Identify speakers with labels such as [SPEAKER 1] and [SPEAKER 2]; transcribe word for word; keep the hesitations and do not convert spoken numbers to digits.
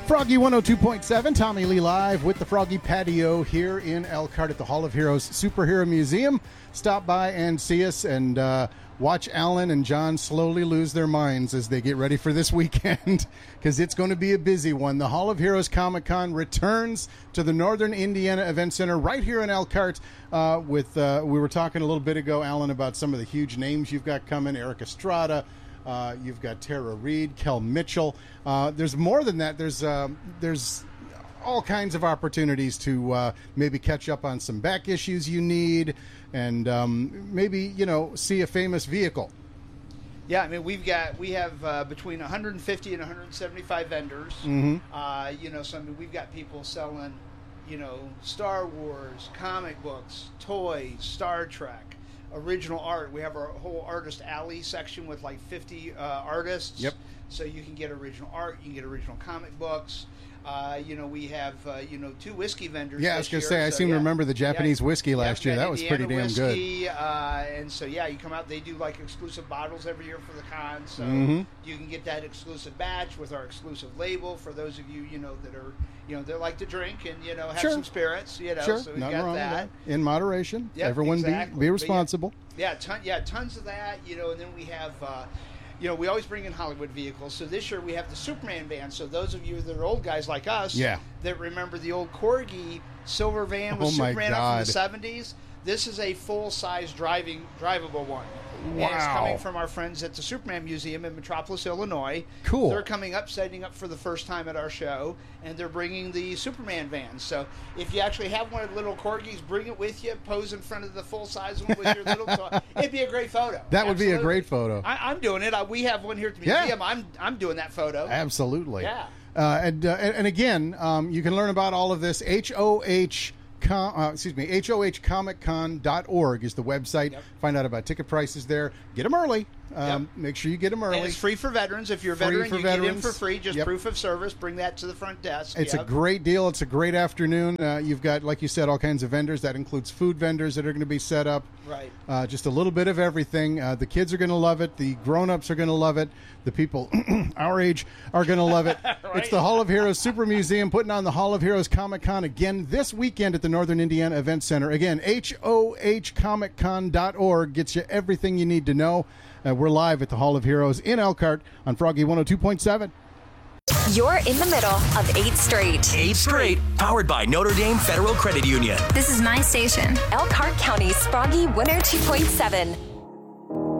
[SPEAKER 1] Froggy one oh two point seven, Tommy Lee live with the Froggy Patio here in Elkhart at the Hall of Heroes Superhero Museum. Stop by and see us and uh, watch Alan and John slowly lose their minds as they get ready for this weekend because it's going to be a busy one. The Hall of Heroes Comic Con returns to the Northern Indiana Event Center right here in Elkhart. Uh, with uh, we were talking a little bit ago, Alan, about some of the huge names you've got coming. Eric Estrada. Uh, you've got Tara Reid, Kel Mitchell. Uh, there's more than that. There's uh, there's all kinds of opportunities to uh, maybe catch up on some back issues you need, and um, maybe you know see a famous vehicle.
[SPEAKER 2] Yeah, I mean we've got we have uh, between one hundred fifty and one hundred seventy-five vendors.
[SPEAKER 1] Mm-hmm.
[SPEAKER 2] Uh, you know, so I mean we've got people selling, you know, Star Wars, comic books, toys, Star Trek. Original art. We have our whole artist alley section with like fifty uh, artists.
[SPEAKER 1] Yep.
[SPEAKER 2] So you can get original art, you can get original comic books. Uh, you know, we have uh, you know two whiskey vendors.
[SPEAKER 1] Yeah, I was
[SPEAKER 2] this
[SPEAKER 1] gonna
[SPEAKER 2] year,
[SPEAKER 1] say I
[SPEAKER 2] so,
[SPEAKER 1] seem
[SPEAKER 2] yeah.
[SPEAKER 1] to remember the Japanese
[SPEAKER 2] yeah,
[SPEAKER 1] whiskey last
[SPEAKER 2] yeah,
[SPEAKER 1] year. That was pretty
[SPEAKER 2] Indiana
[SPEAKER 1] damn
[SPEAKER 2] whiskey,
[SPEAKER 1] good.
[SPEAKER 2] Uh, and so yeah, you come out. They do like exclusive bottles every year for the con. So
[SPEAKER 1] mm-hmm.
[SPEAKER 2] you can get that exclusive batch with our exclusive label for those of you you know that are you know that like to drink and you know have
[SPEAKER 1] sure.
[SPEAKER 2] some spirits. You know,
[SPEAKER 1] sure,
[SPEAKER 2] so we
[SPEAKER 1] nothing
[SPEAKER 2] got
[SPEAKER 1] wrong
[SPEAKER 2] that.
[SPEAKER 1] with that. In moderation.
[SPEAKER 2] Yep,
[SPEAKER 1] Everyone
[SPEAKER 2] exactly.
[SPEAKER 1] be be responsible.
[SPEAKER 2] Yeah, ton, yeah, tons of that, you know, and then we have, uh, you know, we always bring in Hollywood vehicles. So this year we have the Superman van. So those of you that are old guys like us
[SPEAKER 1] yeah.
[SPEAKER 2] that remember the old Corgi silver van with
[SPEAKER 1] oh
[SPEAKER 2] Superman
[SPEAKER 1] my
[SPEAKER 2] up
[SPEAKER 1] God.
[SPEAKER 2] from the seventies, this is a full-size driving, drivable one.
[SPEAKER 1] Wow.
[SPEAKER 2] And it's coming from our friends at the Superman Museum in Metropolis, Illinois.
[SPEAKER 1] Cool.
[SPEAKER 2] They're coming up, setting up for the first time at our show, and they're bringing the Superman van. So if you actually have one of the little Corgis, bring it with you, pose in front of the full-size one with your little toy. It'd be a great photo.
[SPEAKER 1] That would
[SPEAKER 2] Absolutely.
[SPEAKER 1] be a great photo.
[SPEAKER 2] I, I'm doing it. I, we have one here at the
[SPEAKER 1] Yeah.
[SPEAKER 2] museum. I'm I'm doing that photo.
[SPEAKER 1] Absolutely.
[SPEAKER 2] Yeah.
[SPEAKER 1] Uh, and, uh, and and again, um, you can learn about all of this. H O H Com, uh, excuse me, H O H comic con dot org is the website. Yep. Find out about ticket prices there. Get them early. Um, yep. Make sure you get them early.
[SPEAKER 2] And it's free for veterans. If you're a
[SPEAKER 1] free
[SPEAKER 2] veteran,
[SPEAKER 1] for
[SPEAKER 2] you
[SPEAKER 1] veterans.
[SPEAKER 2] get in for free. Just
[SPEAKER 1] yep.
[SPEAKER 2] proof of service. Bring that to the front desk.
[SPEAKER 1] It's
[SPEAKER 2] yep.
[SPEAKER 1] a great deal. It's a great afternoon. Uh, you've got, like you said, all kinds of vendors. That includes food vendors that are going to be set up.
[SPEAKER 2] Right.
[SPEAKER 1] Uh, just a little bit of everything. Uh, the kids are going to love it. The grown-ups are going to love it. The people our age are going to love it. Right. It's the Hall of Heroes Super Museum putting on the Hall of Heroes Comic Con again this weekend at the Northern Indiana Event Center. Again, H O H comic con dot org gets you everything you need to know. Uh, we're live at the Hall of Heroes in Elkhart on Froggy one oh two point seven.
[SPEAKER 3] You're in the middle of eight Straight.
[SPEAKER 4] eight Straight, powered by Notre Dame Federal Credit Union.
[SPEAKER 5] This is my station.
[SPEAKER 3] Elkhart County's Froggy one oh two point seven.